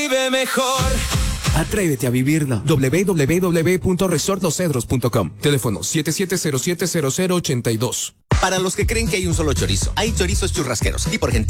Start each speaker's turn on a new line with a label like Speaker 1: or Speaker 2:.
Speaker 1: Vive mejor.
Speaker 2: Atrévete a vivirlo. www.resortlosedros.com. Teléfono 77070082.
Speaker 3: Para los que creen que hay un solo chorizo, hay chorizos churrasqueros. Y por Argentina.